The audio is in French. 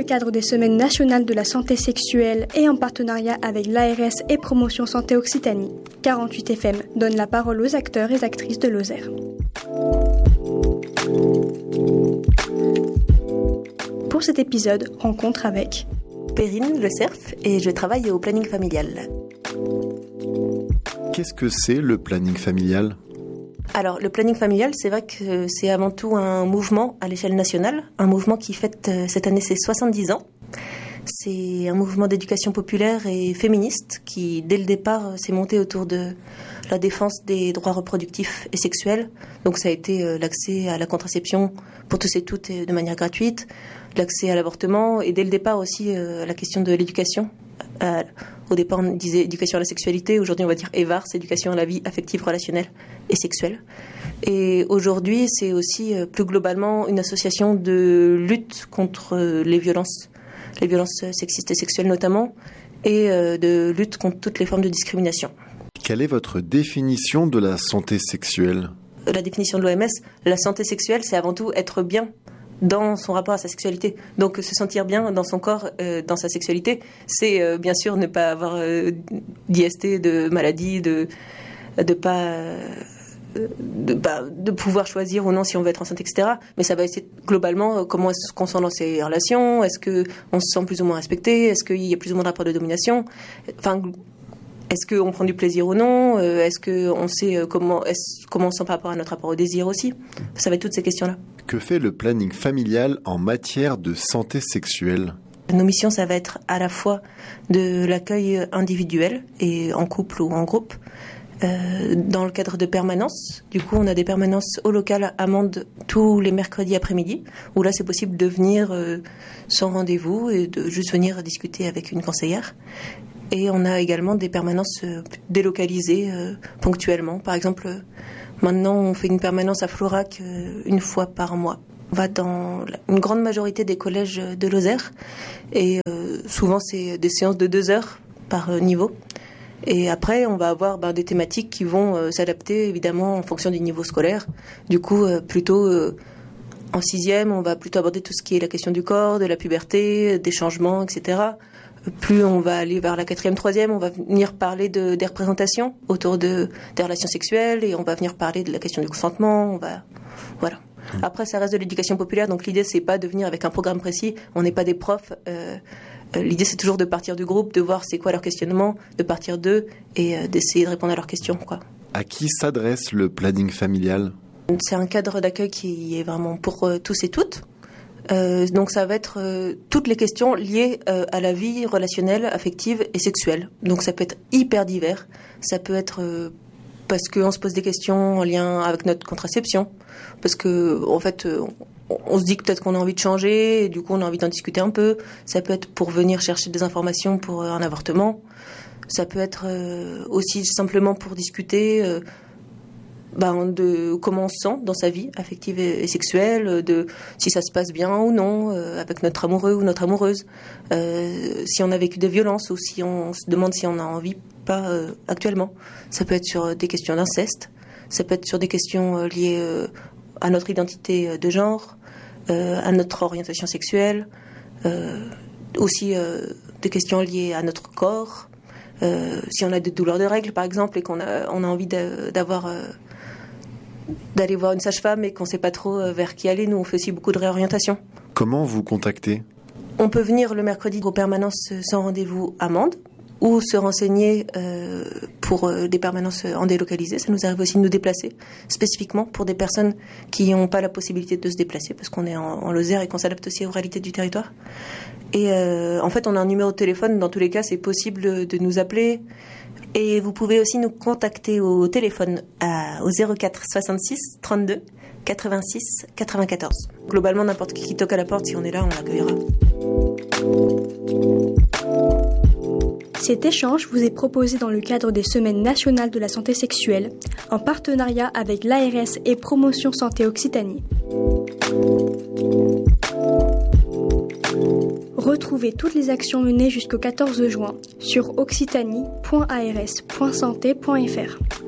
cadre des Semaines nationales de la santé sexuelle et en partenariat avec l'ARS et Promotion Santé Occitanie, 48 FM donne la parole aux acteurs et actrices de Lozère. Pour cet épisode, rencontre avec Perrine Le Cerf et je travaille au planning familial. Qu'est-ce que c'est le planning familial ? Alors, le planning familial, c'est vrai que c'est avant tout un mouvement à l'échelle nationale, un mouvement qui fête cette année ses 70 ans. C'est un mouvement d'éducation populaire et féministe qui, dès le départ, s'est monté autour de la défense des droits reproductifs et sexuels. Donc ça a été l'accès à la contraception pour tous et toutes de manière gratuite, l'accès à l'avortement et dès le départ aussi la question de l'éducation. Au départ, on disait éducation à la sexualité. Aujourd'hui, on va dire EVARS, éducation à la vie affective, relationnelle et sexuelle. Et aujourd'hui, c'est aussi plus globalement une association de lutte contre les violences sexistes et sexuelles notamment, et de lutte contre toutes les formes de discrimination. Quelle est votre définition de la santé sexuelle ? La définition de l'OMS, la santé sexuelle, c'est avant tout être bien dans son rapport à sa sexualité. Donc se sentir bien dans son corps, dans sa sexualité, c'est bien sûr ne pas avoir d'IST, de maladie, de pouvoir choisir ou non si on veut être enceinte, etc. Mais ça va essayer globalement comment est-ce qu'on sent dans ses relations, est-ce qu'on se sent plus ou moins respecté, est-ce qu'il y a plus ou moins de rapports de domination, enfin, est-ce qu'on prend du plaisir ou non, est-ce qu'on sait comment on se sent par rapport à notre rapport au désir aussi. Ça va être toutes ces questions-là. Que fait le planning familial en matière de santé sexuelle ? Nos missions, ça va être à la fois de l'accueil individuel et en couple ou en groupe, dans le cadre de permanences. Du coup, on a des permanences au local à Mende tous les mercredis après-midi, où là, c'est possible de venir sans rendez-vous et de juste venir discuter avec une conseillère. Et on a également des permanences délocalisées ponctuellement. Par exemple, maintenant, on fait une permanence à Florac une fois par mois. On va dans une grande majorité des collèges de Lozère et souvent, c'est des séances de 2 heures par niveau. Et après, on va avoir des thématiques qui vont s'adapter évidemment en fonction du niveau scolaire. Du coup, plutôt en 6e, on va plutôt aborder tout ce qui est la question du corps, de la puberté, des changements, etc. Plus on va aller vers la 4e, 3e, on va venir parler des représentations autour des relations sexuelles et on va venir parler de la question du consentement. Voilà. Après, ça reste de l'éducation populaire, donc l'idée, c'est pas de venir avec un programme précis. On n'est pas des profs. L'idée, c'est toujours de partir du groupe, de voir c'est quoi leur questionnement, de partir d'eux et d'essayer de répondre à leurs questions, quoi. À qui s'adresse le planning familial ? C'est un cadre d'accueil qui est vraiment pour tous et toutes. Donc ça va être toutes les questions liées à la vie relationnelle, affective et sexuelle. Donc ça peut être hyper divers. Ça peut être parce qu'on se pose des questions en lien avec notre contraception, parce que en fait on se dit que peut-être qu'on a envie de changer et du coup on a envie d'en discuter un peu. Ça peut être pour venir chercher des informations pour un avortement. Ça peut être aussi simplement pour discuter de comment on se sent dans sa vie affective et sexuelle, de si ça se passe bien ou non avec notre amoureux ou notre amoureuse, si on a vécu des violences ou si on se demande si on a envie pas actuellement. Ça peut être sur des questions d'inceste, ça peut être sur des questions liées à notre identité de genre, à notre orientation sexuelle, aussi des questions liées à notre corps, si on a des douleurs de règles par exemple et qu'on a envie d'aller voir une sage-femme et qu'on ne sait pas trop vers qui aller. Nous, on fait aussi beaucoup de réorientation. Comment vous contacter ? On peut venir le mercredi aux permanences sans rendez-vous à Mende ou se renseigner pour des permanences en délocalisé. Ça nous arrive aussi de nous déplacer, spécifiquement pour des personnes qui n'ont pas la possibilité de se déplacer parce qu'on est en Lozère et qu'on s'adapte aussi aux réalités du territoire. Et en fait, on a un numéro de téléphone. Dans tous les cas, c'est possible de nous appeler. Et vous pouvez aussi nous contacter au téléphone au 04 66 32 86 94. Globalement, n'importe qui toque à la porte, si on est là, on l'accueillera. Cet échange vous est proposé dans le cadre des Semaines nationales de la santé sexuelle, en partenariat avec l'ARS et Promotion Santé Occitanie. Retrouvez toutes les actions menées jusqu'au 14 juin sur occitanie.ars.santé.fr.